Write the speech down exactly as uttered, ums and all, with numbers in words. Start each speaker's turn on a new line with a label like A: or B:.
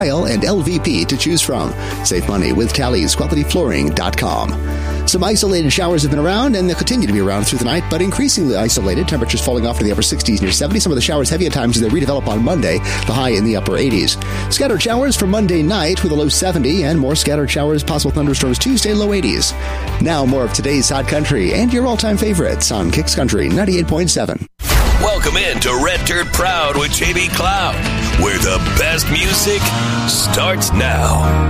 A: and L V P to choose from. Save money with Tally's Quality Flooring dot com. Some isolated showers have been around, and they'll continue to be around through the night, but increasingly isolated. Temperatures falling off to the upper sixties near seventy. Some of the showers heavy at times as they redevelop on Monday, the high in the upper eighties. Scattered showers for Monday night with a low seventy, and more scattered showers, possible thunderstorms Tuesday, low eighties. Now more of today's Hot Country and your all-time favorites on Kicks Country ninety-eight point seven.
B: Welcome in to Red Dirt Proud with J B Cloud, where the best music starts now.